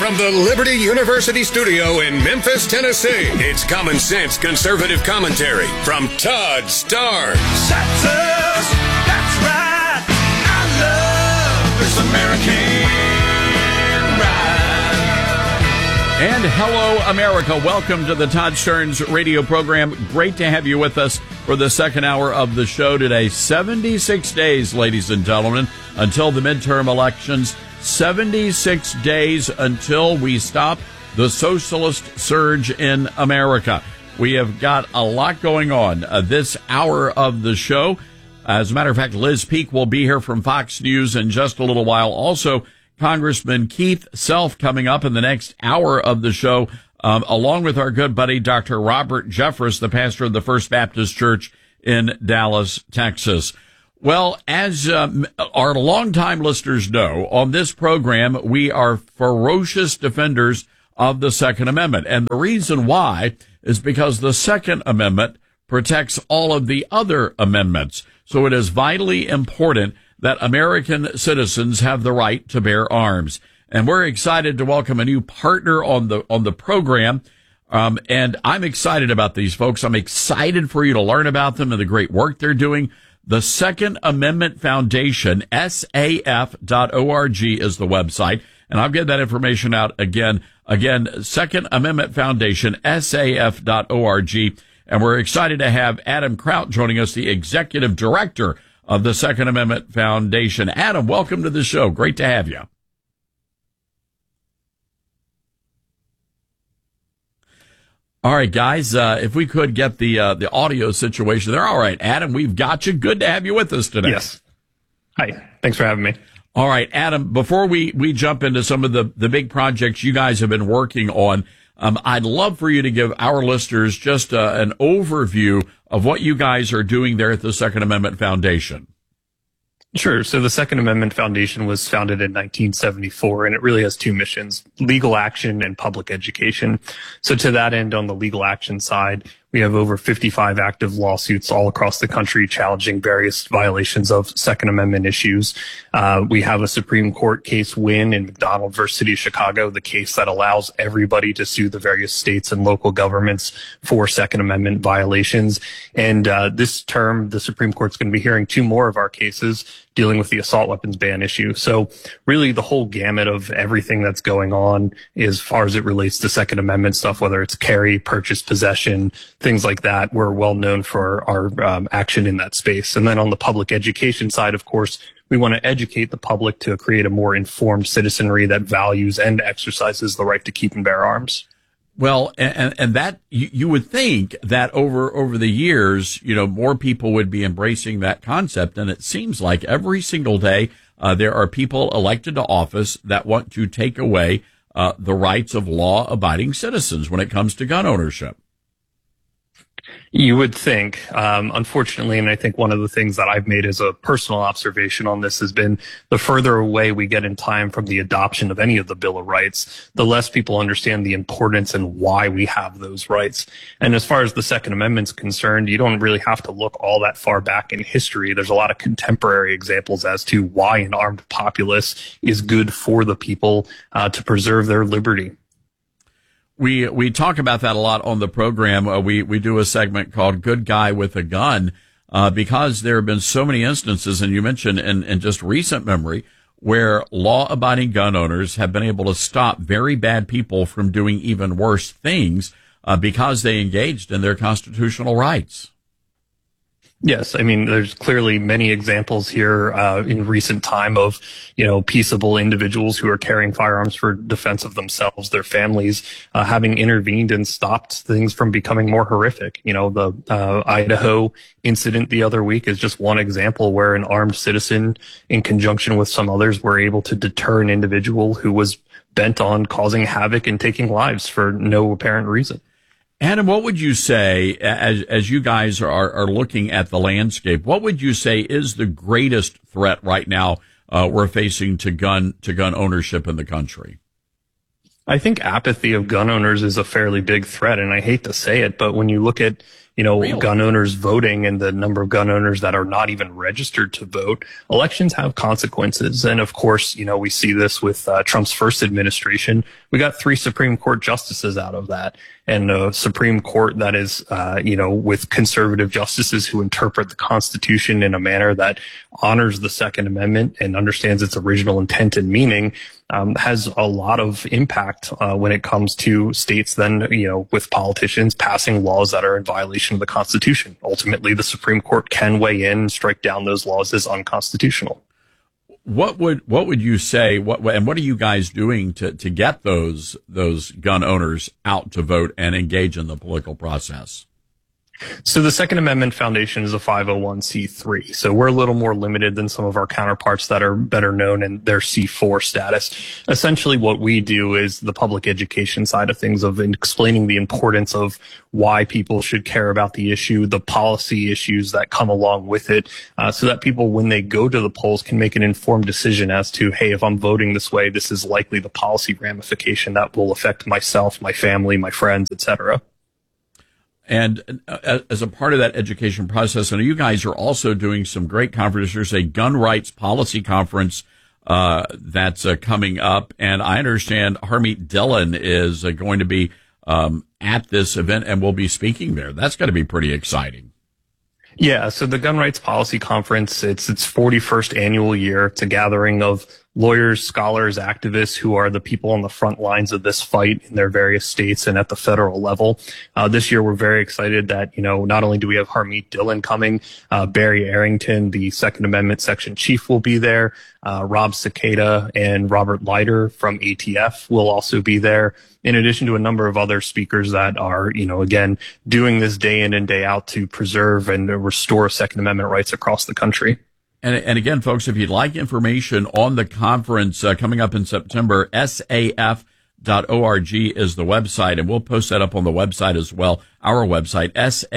From the Liberty University studio in Memphis, Tennessee, it's Common Sense Conservative Commentary from Todd Starnes. That's us. That's right. I love this American ride. And hello, America. Welcome to the Todd Starnes radio program. Great to have you with us for the second hour of the show today. 76 days, ladies and gentlemen, until the midterm elections. 76 days until we stop the socialist surge in America. We have got a lot going on this hour of the show. As a matter of fact, Liz Peek will be here from Fox News in just a little while. Also, Congressman Keith Self coming up in the next hour of the show, along with our good buddy, Dr. Robert Jeffress, the pastor of the First Baptist Church in Dallas, Texas. Well, as our longtime listeners know, on this program, we are ferocious defenders of the Second Amendment. And the reason why is because the Second Amendment protects all of the other amendments. So it is vitally important that American citizens have the right to bear arms. And we're excited to welcome a new partner on the program. And I'm excited about these folks. I'm excited for you to learn about them and the great work they're doing. The Second Amendment Foundation, SAF.org is the website. And I'll get that information out again. Again, Second Amendment Foundation, SAF.org. And we're excited to have Adam Kraut joining us, the executive director of the Second Amendment Foundation. Adam, welcome to the show. Great to have you. All right, guys, if we could get the audio situation there. All right, Adam, we've got you. Good to have you with us today. Yes. Hi. Thanks for having me. All right, Adam, before we jump into some of the big projects you guys have been working on, I'd love for you to give our listeners just an overview of what you guys are doing there at the Second Amendment Foundation. Sure. So the Second Amendment Foundation was founded in 1974, and it really has two missions: legal action and public education. So to that end, on the legal action side, we have over 55 active lawsuits all across the country challenging various violations of Second Amendment issues. We have a Supreme Court case win in McDonald versus City of Chicago, the case that allows everybody to sue the various states and local governments for Second Amendment violations. And this term, the Supreme Court's going to be hearing two more of our cases dealing with the assault weapons ban issue. So really the whole gamut of everything that's going on as far as it relates to Second Amendment stuff, whether it's carry, purchase, possession, things like that. We're well known for our action in that space. And then on the public education side, of course, we want to educate the public to create a more informed citizenry that values and exercises the right to keep and bear arms. Well, and that you would think that over the years, more people would be embracing that concept. And it seems like every single day, there are people elected to office that want to take away the rights of law-abiding citizens when it comes to gun ownership. You would think, unfortunately, and I think one of the things that I've made as a personal observation on this has been the further away we get in time from the adoption of any of the Bill of Rights, the less people understand the importance and why we have those rights. And as far as the Second Amendment's concerned, you don't really have to look all that far back in history. There's a lot of contemporary examples as to why an armed populace is good for the people to preserve their liberty. We talk about that a lot on the program. We do a segment called Good Guy with a Gun, because there have been so many instances, and you mentioned in just recent memory, where law-abiding gun owners have been able to stop very bad people from doing even worse things, because they engaged in their constitutional rights. Yes, I mean, there's clearly many examples here in recent time of, peaceable individuals who are carrying firearms for defense of themselves, their families, having intervened and stopped things from becoming more horrific. The Idaho incident the other week is just one example where an armed citizen, in conjunction with some others, were able to deter an individual who was bent on causing havoc and taking lives for no apparent reason. Adam, what would you say, as you guys are looking at the landscape, what would you say is the greatest threat right now we're facing to gun ownership in the country? I think apathy of gun owners is a fairly big threat, and I hate to say it, but when you look at Really? gun owners voting and the number of gun owners that are not even registered to vote, elections have consequences. And of course, we see this with Trump's first administration. We got 3 Supreme Court justices out of that, and a Supreme Court that is, with conservative justices who interpret the Constitution in a manner that honors the Second Amendment and understands its original intent and meaning, has a lot of impact when it comes to states then, with politicians passing laws that are in violation of the Constitution. Ultimately, the Supreme Court can weigh in and strike down those laws as unconstitutional. What would you say? And what are you guys doing to get those gun owners out to vote and engage in the political process? So the Second Amendment Foundation is a 501c3. So we're a little more limited than some of our counterparts that are better known in their C4 status. Essentially what we do is the public education side of things, of explaining the importance of why people should care about the issue, the policy issues that come along with it, so that people, when they go to the polls, can make an informed decision as to, hey, if I'm voting this way, this is likely the policy ramification that will affect myself, my family, my friends, etc. And as a part of that education process, I know you guys are also doing some great conferences. There's a gun rights policy conference that's coming up, and I understand Harmeet Dillon is going to be at this event and will be speaking there. That's going to be pretty exciting. Yeah, so the Gun Rights Policy Conference, it's its 41st annual year. It's a gathering of lawyers, scholars, activists who are the people on the front lines of this fight in their various states and at the federal level. This year, we're very excited that, not only do we have Harmeet Dillon coming, Barry Arrington, the Second Amendment section chief, will be there. Rob Cicada and Robert Leiter from ATF will also be there, in addition to a number of other speakers that are, again, doing this day in and day out to preserve and restore Second Amendment rights across the country. And again, folks, if you'd like information on the conference coming up in September, saf.org is the website, and we'll post that up on the website as well, our website,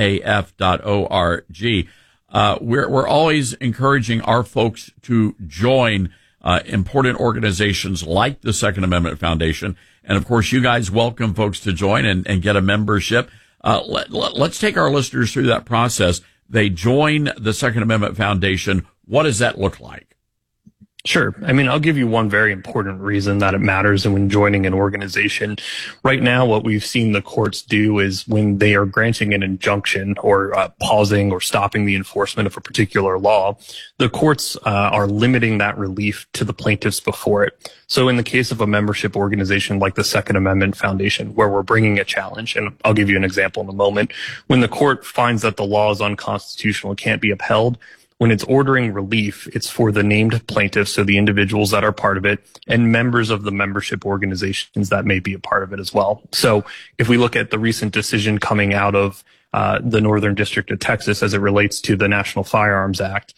saf.org. We're always encouraging our folks to join important organizations like the Second Amendment Foundation. And, of course, you guys welcome folks to join and get a membership. Let's take our listeners through that process. They join the Second Amendment Foundation. What does that look like? Sure. I'll give you one very important reason that it matters when joining an organization. Right now, what we've seen the courts do is when they are granting an injunction or pausing or stopping the enforcement of a particular law, the courts are limiting that relief to the plaintiffs before it. So in the case of a membership organization like the Second Amendment Foundation, where we're bringing a challenge, and I'll give you an example in a moment, when the court finds that the law is unconstitutional and can't be upheld, when it's ordering relief, it's for the named plaintiffs, so the individuals that are part of it, and members of the membership organizations that may be a part of it as well. So if we look at the recent decision coming out of the Northern District of Texas as it relates to the National Firearms Act,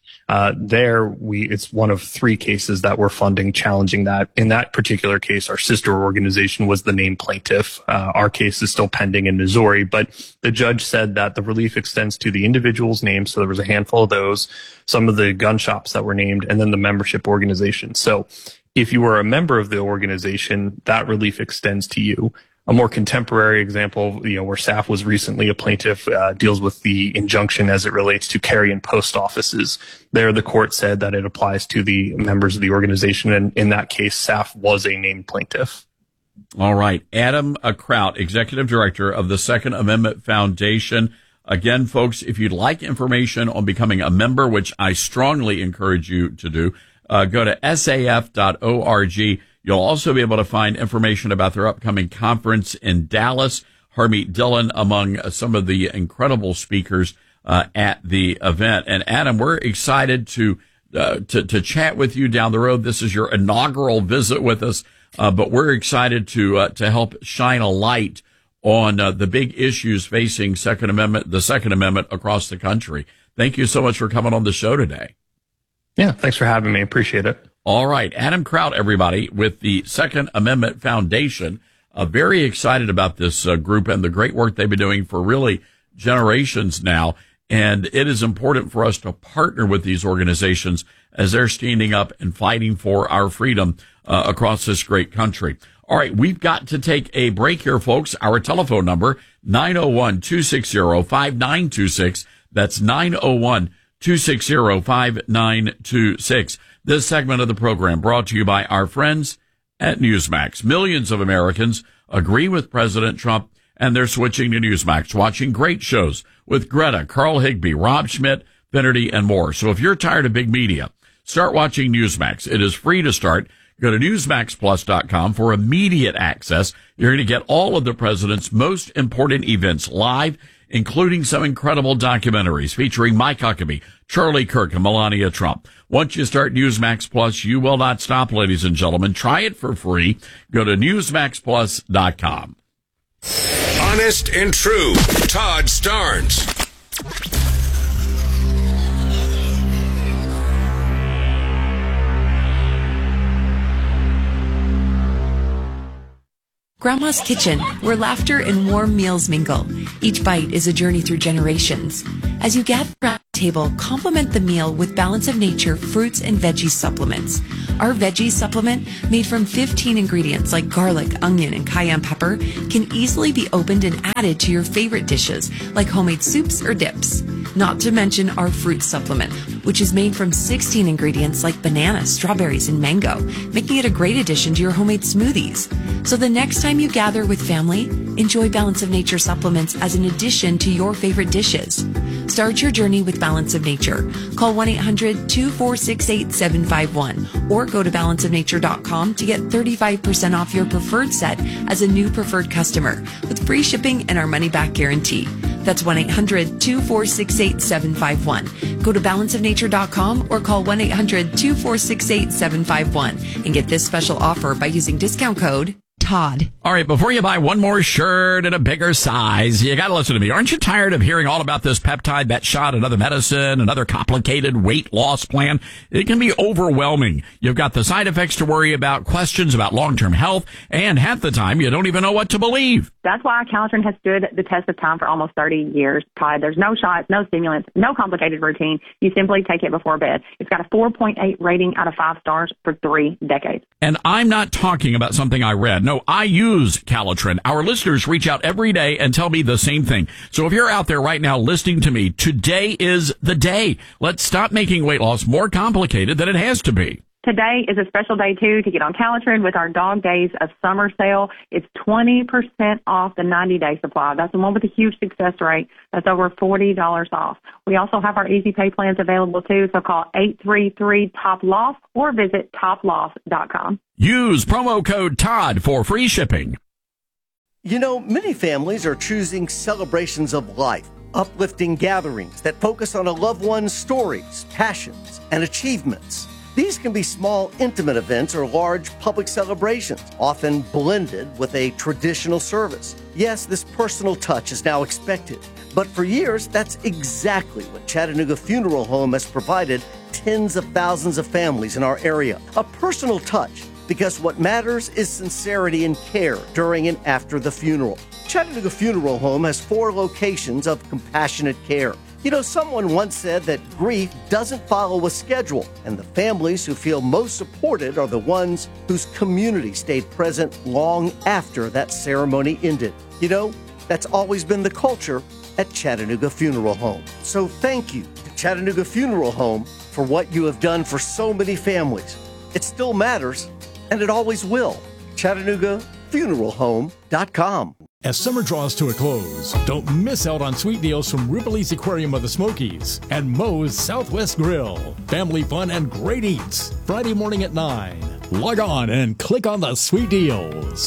it's one of 3 cases that we're funding challenging that. In that particular case, our sister organization was the named plaintiff. Our case is still pending in Missouri, but the judge said that the relief extends to the individual's name. So there was a handful of those, some of the gun shops that were named, and then the membership organization. So if you were a member of the organization, that relief extends to you. A more contemporary example, where SAF was recently a plaintiff, deals with the injunction as it relates to carry-in post offices. There, the court said that it applies to the members of the organization, and in that case, SAF was a named plaintiff. All right. Adam Kraut, Executive Director of the Second Amendment Foundation. Again, folks, if you'd like information on becoming a member, which I strongly encourage you to do, go to saf.org. You'll also be able to find information about their upcoming conference in Dallas. Harmeet Dillon among some of the incredible speakers at the event. And Adam, we're excited to chat with you down the road. This is your inaugural visit with us, but we're excited to help shine a light on the big issues facing the Second Amendment across the country. Thank you so much for coming on the show today. Yeah, thanks for having me. Appreciate it. All right. Adam Kraut, everybody, with the Second Amendment Foundation. Very excited about this group and the great work they've been doing for really generations now. And it is important for us to partner with these organizations as they're standing up and fighting for our freedom across this great country. All right, we've got to take a break here, folks. Our telephone number, 901-260-5926. That's 901-260-5926. This segment of the program brought to you by our friends at Newsmax. Millions of Americans agree with President Trump, and they're switching to Newsmax, watching great shows with Greta, Carl Higbee, Rob Schmidt, Finnerty, and more. So if you're tired of big media, start watching Newsmax. It is free to start. Go to NewsmaxPlus.com for immediate access. You're going to get all of the president's most important events live, including some incredible documentaries featuring Mike Huckabee, Charlie Kirk, and Melania Trump. Once you start Newsmax Plus, you will not stop, ladies and gentlemen. Try it for free. Go to NewsmaxPlus.com. Honest and true. Todd Starnes. Grandma's Kitchen, where laughter and warm meals mingle. Each bite is a journey through generations. As you gather around the table, complement the meal with Balance of Nature fruits and veggie supplements. Our veggie supplement, made from 15 ingredients like garlic, onion, and cayenne pepper, can easily be opened and added to your favorite dishes, like homemade soups or dips. Not to mention our fruit supplement, which is made from 16 ingredients like banana, strawberries, and mango, making it a great addition to your homemade smoothies. So the next time you gather with family, enjoy Balance of Nature supplements as an addition to your favorite dishes. Start your journey with Balance of Nature. Call 1-800-246-8751 or go to balanceofnature.com to get 35% off your preferred set as a new preferred customer with free shipping and our money-back guarantee. That's 1-800-246-8751. Go to balanceofnature.com or call 1-800-246-8751 and get this special offer by using discount code Todd. All right, before you buy one more shirt in a bigger size, you got to listen to me. Aren't you tired of hearing all about this peptide, that shot, another medicine, another complicated weight loss plan? It can be overwhelming. You've got the side effects to worry about, questions about long-term health, and half the time you don't even know what to believe. That's why Calitrin has stood the test of time for almost 30 years, Todd. There's no shots, no stimulants, no complicated routine. You simply take it before bed. It's got a 4.8 rating out of 5 stars for 3 decades. And I'm not talking about something I read. No, I use Calitrin. Our listeners reach out every day and tell me the same thing. So if you're out there right now listening to me, today is the day. Let's stop making weight loss more complicated than it has to be. Today is a special day, too, to get on Calitrin with our Dog Days of Summer sale. It's 20% off the 90-day supply. That's the one with a huge success rate. That's over $40 off. We also have our easy pay plans available, too, so call 833-TOP-LOFT or visit toploft.com. Use promo code Todd for free shipping. You know, many families are choosing celebrations of life, uplifting gatherings that focus on a loved one's stories, passions, and achievements. These can be small, intimate events or large public celebrations, often blended with a traditional service. Yes, this personal touch is now expected, but for years, that's exactly what Chattanooga Funeral Home has provided tens of thousands of families in our area. A personal touch, because what matters is sincerity and care during and after the funeral. Chattanooga Funeral Home has 4 locations of compassionate care. You know, someone once said that grief doesn't follow a schedule, and the families who feel most supported are the ones whose community stayed present long after that ceremony ended. You know, that's always been the culture at Chattanooga Funeral Home. So thank you to Chattanooga Funeral Home for what you have done for so many families. It still matters, and it always will. ChattanoogaFuneralHome.com. As summer draws to a close, don't miss out on sweet deals from Ripley's Aquarium of the Smokies and Moe's Southwest Grill. Family fun and great eats. Friday morning at 9. Log on and click on the sweet deals.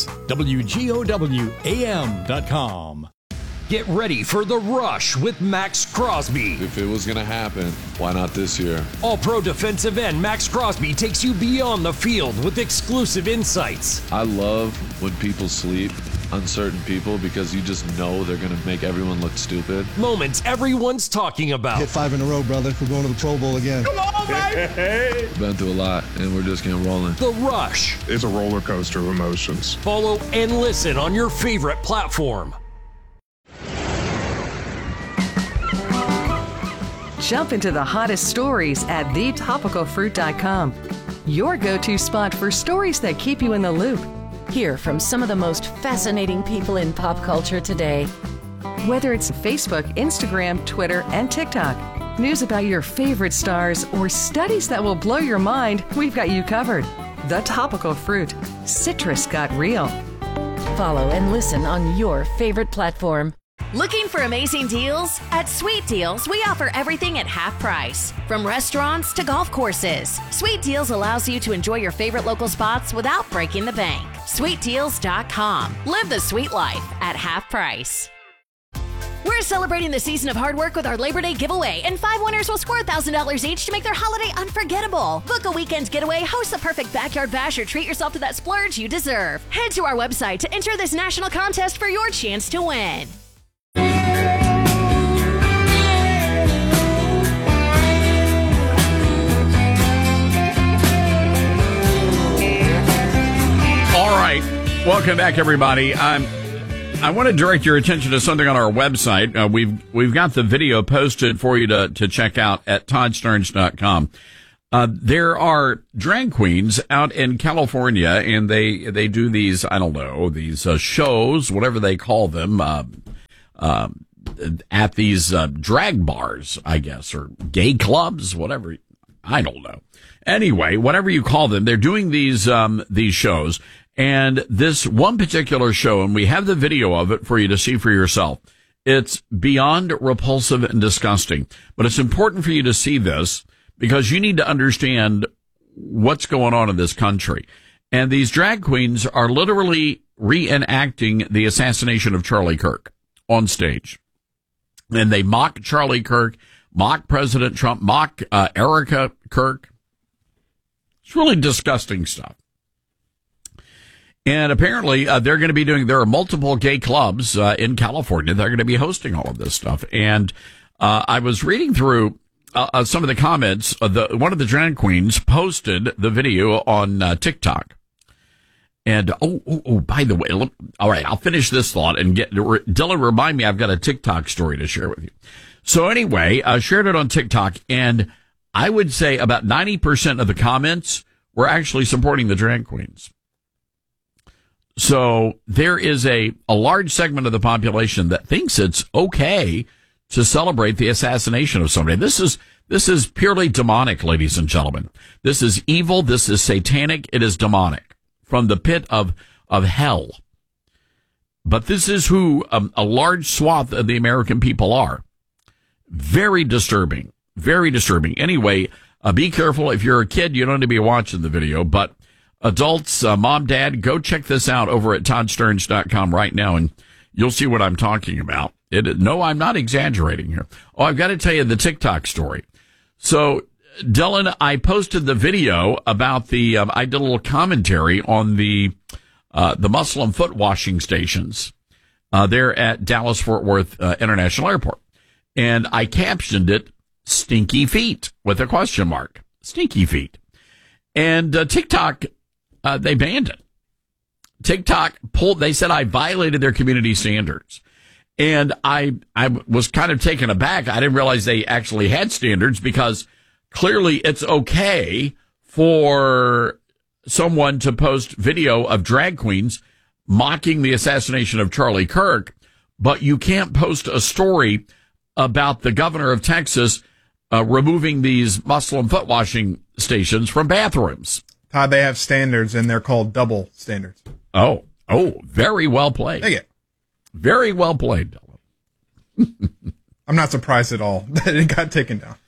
WGOWAM.com. Get ready for The Rush with Max Crosby. If it was going to happen, why not this year? All-pro defensive end Max Crosby takes you beyond the field with exclusive insights. I love when people sleep, uncertain people, because you just know they're going to make everyone look stupid. Moments everyone's talking about. Hit 5 in a row, brother. We're going to the Pro Bowl again. Come on, baby! We've been through a lot, and we're just getting rolling. The Rush. It's a roller coaster of emotions. Follow and listen on your favorite platform. Jump into the hottest stories at thetopicalfruit.com. Your go-to spot for stories that keep you in the loop. Hear from some of the most fascinating people in pop culture today. Whether it's Facebook, Instagram, Twitter, and TikTok, news about your favorite stars, or studies that will blow your mind, we've got you covered. The Topical Fruit. Citrus got real. Follow and listen on your favorite platform. Looking for amazing deals? At Sweet Deals, we offer everything at half price. From restaurants to golf courses, Sweet Deals allows you to enjoy your favorite local spots without breaking the bank. SweetDeals.com. Live the sweet life at half price. We're celebrating the season of hard work with our Labor Day giveaway, and 5 winners will score $1,000 each to make their holiday unforgettable. Book a weekend getaway, host the perfect backyard bash, or treat yourself to that splurge you deserve. Head to our website to enter this national contest for your chance to win. All right. Welcome back, everybody. I want to direct your attention to something on our website. We've got the video posted for you to check out at toddsterns.com. There are drag queens out in California, and they do these, I don't know, these shows, whatever they call them, at these drag bars, I guess, or gay clubs, whatever. I don't know. Anyway, whatever you call them, they're doing these shows. And this one particular show, and we have the video of it for you to see for yourself. It's beyond repulsive and disgusting. But it's important for you to see this because you need to understand what's going on in this country. And these drag queens are literally reenacting the assassination of Charlie Kirk on stage. And they mock Charlie Kirk, mock President Trump, mock Erica Kirk. It's really disgusting stuff. And apparently, they're going to be there are multiple gay clubs in California. They're going to be hosting all of this stuff. And I was reading through some of the comments. One of the drag queens posted the video on TikTok. And, by the way, all right, I'll finish this thought and Dylan, remind me, I've got a TikTok story to share with you. So anyway, I shared it on TikTok, and I would say about 90% of the comments were actually supporting the drag queens. So there is a large segment of the population that thinks it's okay to celebrate the assassination of somebody. This is purely demonic, ladies and gentlemen. This is evil. This is satanic. It is demonic from the pit of hell. But this is who a large swath of the American people are. Very disturbing. Very disturbing. Anyway, be careful. If you're a kid, you don't need to be watching the video, but adults, mom, dad, go check this out over at toddsterns.com right now, and you'll see what I'm talking about. No, I'm not exaggerating here. Oh, I've got to tell you the TikTok story. So, Dylan, I posted the video about I did a little commentary on the Muslim foot washing stations there at Dallas-Fort Worth International Airport. And I captioned it, "Stinky Feet," with a question mark. Stinky feet. And TikTok, they banned it. TikTok they said I violated their community standards. And I was kind of taken aback. I didn't realize they actually had standards because clearly it's okay for someone to post video of drag queens mocking the assassination of Charlie Kirk, but you can't post a story about the governor of Texas removing these Muslim foot washing stations from bathrooms. Todd, they have standards, and they're called double standards. Oh, very well played. Take it. Very well played, Dylan. I'm not surprised at all that it got taken down.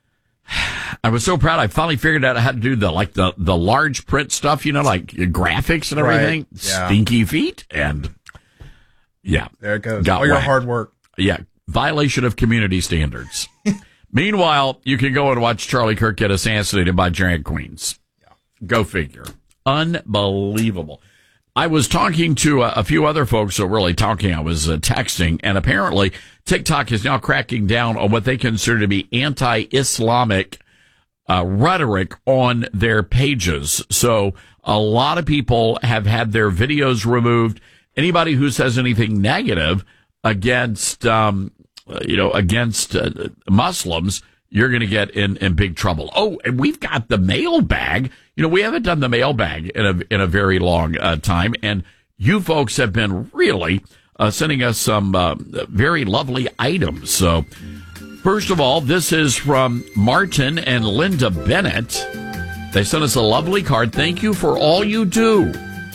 I was so proud. I finally figured out how to do the large print stuff, like graphics and everything. Right. Yeah. Stinky feet. And yeah. There it goes. All your hard work. Yeah. Violation of community standards. Meanwhile, you can go and watch Charlie Kirk get assassinated by drag queens. Yeah. Go figure. Unbelievable. I was talking to a few other folks, I was texting, and apparently TikTok is now cracking down on what they consider to be anti-Islamic rhetoric on their pages. So a lot of people have had their videos removed. Anybody who says anything negative against Muslims you're going to get in big trouble. Oh, and we've got the mailbag. You know, we haven't done the mailbag in a very long time, and you folks have been really sending us some very lovely items. So, first of all, this is from Martin and Linda Bennett. They sent us a lovely card. Thank you for all you do.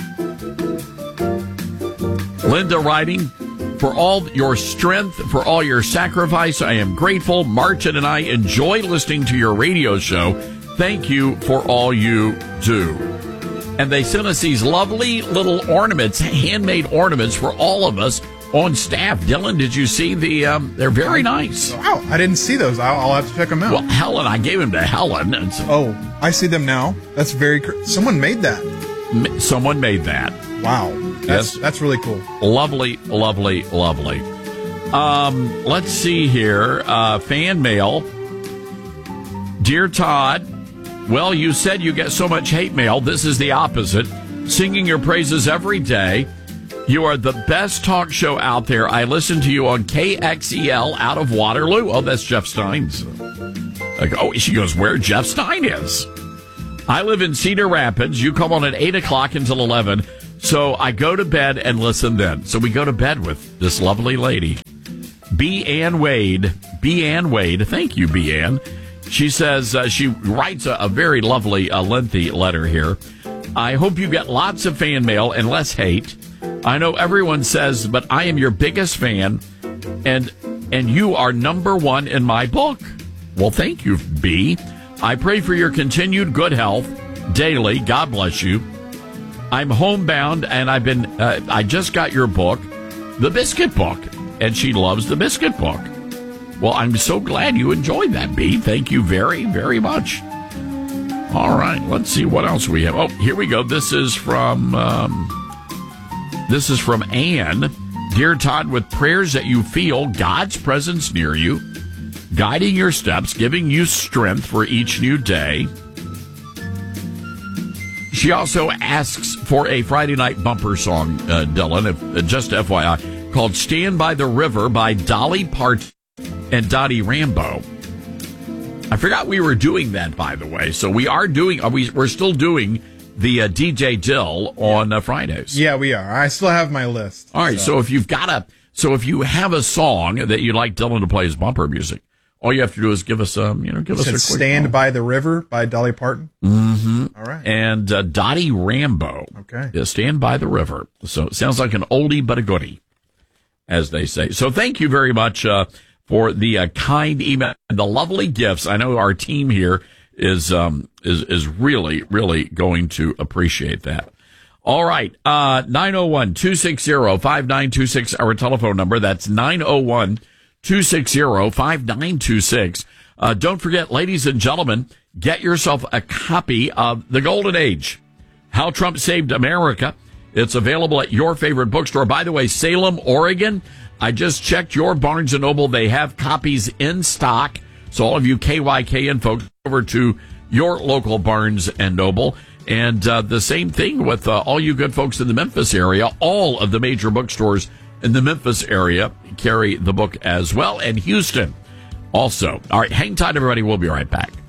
Linda writing, for all your strength, for all your sacrifice, I am grateful. Martin and I enjoy listening to your radio show. Thank you for all you do. And they sent us these lovely little ornaments, handmade ornaments for all of us on staff. Dylan, did you see they're very nice. Wow, I didn't see those. I'll have to check them out. Well, Helen, I gave them to Helen. Oh, I see them now. That's someone made that. Someone made that. Wow. That's really cool. Lovely, lovely, lovely. Let's see here. Fan mail. Dear Todd, well, you said you get so much hate mail. This is the opposite. Singing your praises every day. You are the best talk show out there. I listen to you on KXEL out of Waterloo. Oh, that's Jeff Stein's. She goes, where Jeff Stein is. I live in Cedar Rapids. You come on at 8 o'clock until 11. So I go to bed and listen then. So we go to bed with this lovely lady, B. Ann Wade. B. Ann Wade. Thank you, B. Ann. She says, she writes a very lovely, lengthy letter here. I hope you get lots of fan mail and less hate. I know everyone says, but I am your biggest fan, and you are number one in my book. Well, thank you, B. I pray for your continued good health daily. God bless you. I'm homebound, and I just got your book, The Biscuit Book, and she loves The Biscuit Book. Well, I'm so glad you enjoyed that, B. Thank you very, very much. All right, let's see what else we have. Oh, here we go. This is from Anne. Dear Todd, with prayers that you feel God's presence near you, guiding your steps, giving you strength for each new day. She also asks for a Friday night bumper song, Dylan, just FYI, called Stand by the River by Dolly Parton and Dottie Rambo. I forgot we were doing that, by the way. So we are doing, we're still doing the DJ Dill on Fridays. Yeah, we are. I still have my list. All right. So if you have a song that you'd like Dylan to play as bumper music, all you have to do is give us a quick Stand call. by the River by Dolly Parton. Mm-hmm. All right. And Dottie Rambo. Okay. Yeah, Stand by the River. So it sounds like an oldie but a goodie, as they say. So thank you very much for the kind email and the lovely gifts. I know our team here is really, really going to appreciate that. All right. 901-260-5926, our telephone number. That's 901-260-5926. Don't forget, ladies and gentlemen, get yourself a copy of The Golden Age, How Trump Saved America. It's available at your favorite bookstore. By the way, Salem, Oregon, I just checked your Barnes & Noble. They have copies in stock. So all of you KYKN folks, over to your local Barnes & Noble. And the same thing with all you good folks in the Memphis area. All of the major bookstores in the Memphis area carry the book as well. And Houston also. All right, hang tight, everybody. We'll be right back.